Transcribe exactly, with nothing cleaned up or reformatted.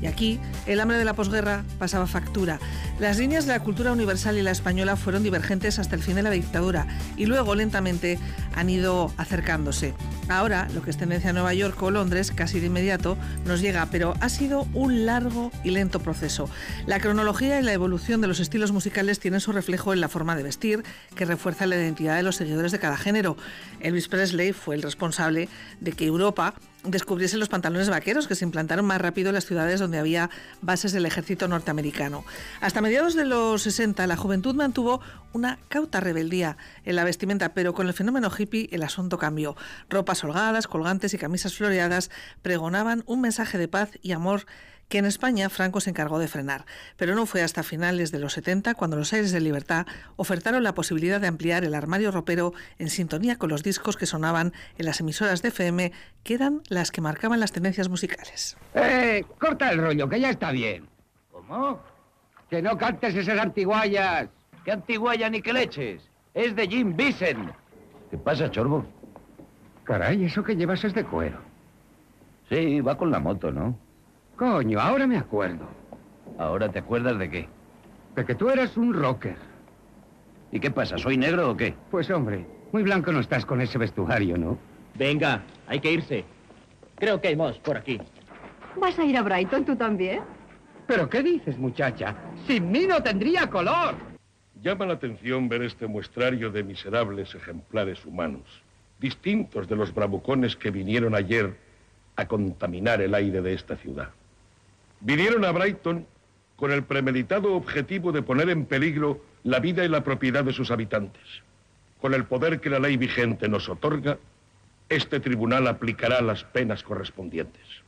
Y aquí, el hambre de la posguerra pasaba factura. Las líneas de la cultura universal y la española fueron divergentes hasta el fin de la dictadura y luego, lentamente, han ido acercándose. Ahora, lo que es tendencia en Nueva York o Londres, casi de inmediato, nos llega, pero ha sido un largo y lento proceso. La cronología y la evolución de los estilos musicales tienen su reflejo en la forma de vestir, que refuerza la identidad de los seguidores de cada género. Elvis Presley fue el responsable de que Europa descubriese los pantalones vaqueros, que se implantaron más rápido en las ciudades donde había bases del ejército norteamericano. Hasta mediados de los sesenta, la juventud mantuvo una cauta rebeldía en la vestimenta, pero con el fenómeno hippie el asunto cambió. Ropas holgadas, colgantes y camisas floreadas pregonaban un mensaje de paz y amor que en España Franco se encargó de frenar. Pero no fue hasta finales de los setenta cuando los aires de libertad ofertaron la posibilidad de ampliar el armario ropero en sintonía con los discos que sonaban en las emisoras de F M, que eran las que marcaban las tendencias musicales. ¡Eh! Corta el rollo, que ya está bien. ¿Cómo? Que no cantes esas antiguallas. ¿Qué antigualla ni qué leches? Es de Jim Vincent. ¿Qué pasa, Chorbo? Caray, eso que llevas es de cuero. Sí, va con la moto, ¿no? Coño, ahora me acuerdo. ¿Ahora te acuerdas de qué? De que tú eras un rocker. ¿Y qué pasa? ¿Soy negro o qué? Pues hombre, muy blanco no estás con ese vestuario, ¿no? Venga, hay que irse. Creo que hay más por aquí. ¿Vas a ir a Brighton tú también? ¿Pero qué dices, muchacha? Sin mí no tendría color. Llama la atención ver este muestrario de miserables ejemplares humanos, distintos de los bravucones que vinieron ayer a contaminar el aire de esta ciudad. Vinieron a Brighton con el premeditado objetivo de poner en peligro la vida y la propiedad de sus habitantes. Con el poder que la ley vigente nos otorga, este tribunal aplicará las penas correspondientes.